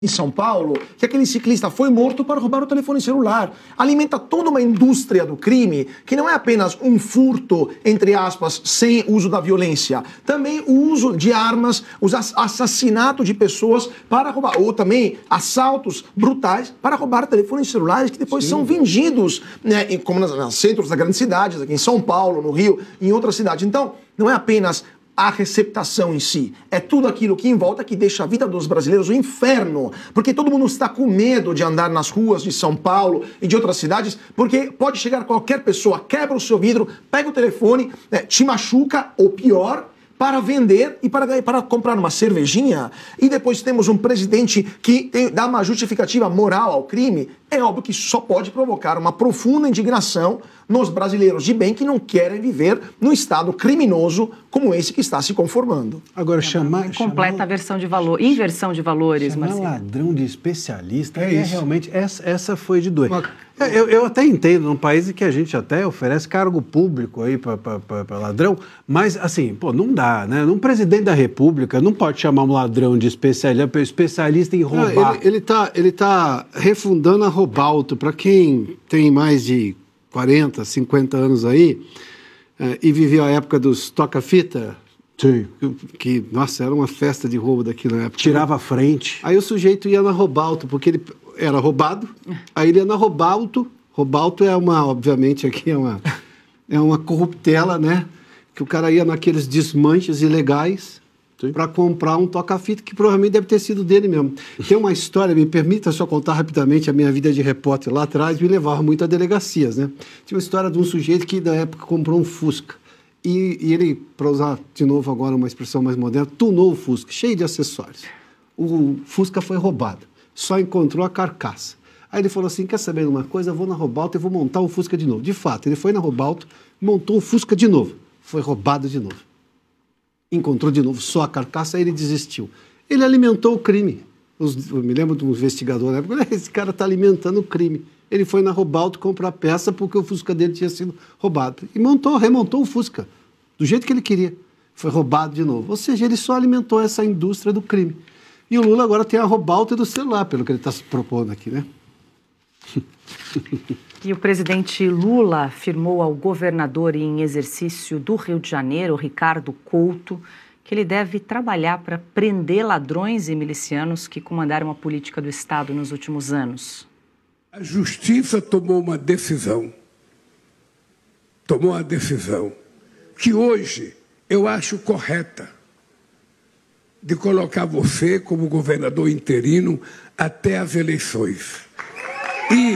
em São Paulo, que aquele ciclista foi morto para roubar o telefone celular. Alimenta toda uma indústria do crime, que não é apenas um furto, entre aspas, sem uso da violência. Também o uso de armas, o assassinato de pessoas para roubar, ou também assaltos brutais para roubar telefones celulares que depois são vendidos, né, como nos centros das grandes cidades, aqui em São Paulo, no Rio, em outras cidades. Então, não é apenas a receptação em si, é tudo aquilo que em volta que deixa a vida dos brasileiros um inferno, porque todo mundo está com medo de andar nas ruas de São Paulo e de outras cidades, porque pode chegar qualquer pessoa, quebra o seu vidro, pega o telefone, te machuca, ou pior, para vender e para comprar uma cervejinha. E depois temos um presidente que dá uma justificativa moral ao crime. É óbvio que só pode provocar uma profunda indignação nos brasileiros de bem que não querem viver num estado criminoso como esse que está se conformando. Agora, chamar... Completa versão de valor, inversão de valores, Marcelo. Ladrão de especialista, realmente, essa foi de doer. Eu até entendo, num país em que a gente até oferece cargo público aí para ladrão, mas assim, pô, não dá, né? Um presidente da República não pode chamar um ladrão de especialista em roubar. Ele tá refundando a Robalto. Para quem tem mais de 40, 50 anos aí e viveu a época dos toca-fita, sim, que, nossa, era uma festa de roubo daqui na época. Tirava a frente. Aí o sujeito ia na Robalto, porque ele era roubado, aí ele ia na Robalto. Robalto é obviamente aqui é uma corruptela, né? Que o cara ia naqueles desmanches ilegais para comprar um toca-fita, que provavelmente deve ter sido dele mesmo. Tem uma história, me permita só contar rapidamente a minha vida de repórter lá atrás, me levava muito a delegacias, né? Tinha uma história de um sujeito que, na época, comprou um Fusca. E ele, para usar de novo agora uma expressão mais moderna, tunou o Fusca, cheio de acessórios. O Fusca foi roubado, só encontrou a carcaça. Aí ele falou assim, quer saber de uma coisa? Eu vou na Robalto e vou montar o Fusca de novo. De fato, ele foi na Robalto, montou o Fusca de novo. Foi roubado de novo. Encontrou de novo só a carcaça, aí ele desistiu. Ele alimentou o crime. Eu me lembro de um investigador na época, esse cara está alimentando o crime. Ele foi na Robalto comprar peça porque o Fusca dele tinha sido roubado. E remontou o Fusca, do jeito que ele queria. Foi roubado de novo. Ou seja, ele só alimentou essa indústria do crime. E o Lula agora tem a Robalto do celular, pelo que ele está se propondo aqui, né? E o presidente Lula afirmou ao governador em exercício do Rio de Janeiro, Ricardo Couto, que ele deve trabalhar para prender ladrões e milicianos que comandaram a política do Estado nos últimos anos. A Justiça tomou uma decisão que hoje eu acho correta, de colocar você como governador interino até as eleições. E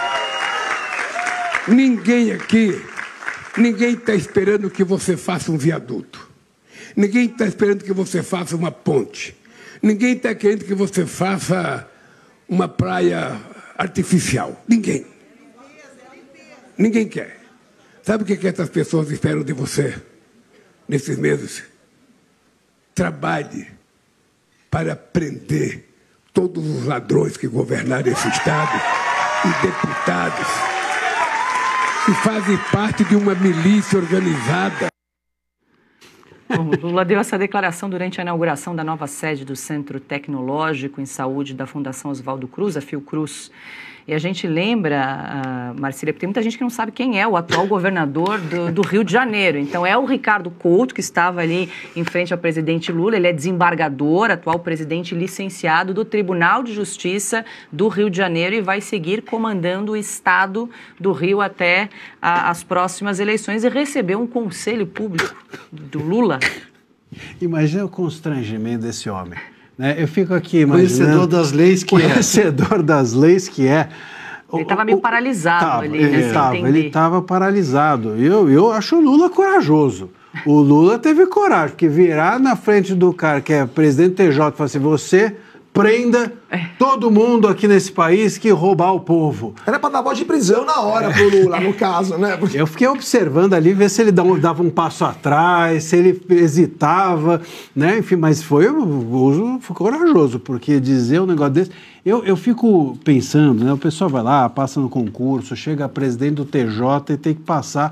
ninguém está esperando que você faça um viaduto. Ninguém está esperando que você faça uma ponte. Ninguém está querendo que você faça uma praia artificial. Ninguém. Ninguém quer. Sabe o que essas pessoas esperam de você nesses meses? Trabalhe para prender todos os ladrões que governaram esse Estado e deputados que fazem parte de uma milícia organizada. Bom, Lula deu essa declaração durante a inauguração da nova sede do Centro Tecnológico em Saúde da Fundação Oswaldo Cruz, a Fiocruz. E a gente lembra, Marcília, porque tem muita gente que não sabe quem é o atual governador do Rio de Janeiro. Então, é o Ricardo Couto, que estava ali em frente ao presidente Lula. Ele é desembargador, atual presidente licenciado do Tribunal de Justiça do Rio de Janeiro e vai seguir comandando o Estado do Rio até as próximas eleições e recebeu um conselho público do Lula. Imagina o constrangimento desse homem. Né? Eu fico aqui imaginando... Conhecedor das leis que é. Conhecedor das leis que é. Ele estava meio paralisado ali, né? Ele estava paralisado. Eu acho o Lula corajoso. O Lula teve coragem, porque virar na frente do cara que é presidente do TJ e falar assim, você prenda todo mundo aqui nesse país que roubar o povo. Era para dar voz de prisão na hora pro Lula, no caso, né? Porque... Eu fiquei observando ali, ver se ele dava um passo atrás, se ele hesitava, né? Enfim, mas foi corajoso, porque dizer um negócio desse... Eu fico pensando, né? O pessoal vai lá, passa no concurso, chega presidente do TJ e tem que passar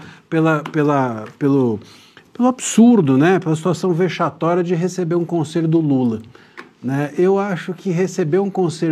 pelo absurdo, né? Pela situação vexatória de receber um conselho do Lula. né? Eu acho que receber um conselho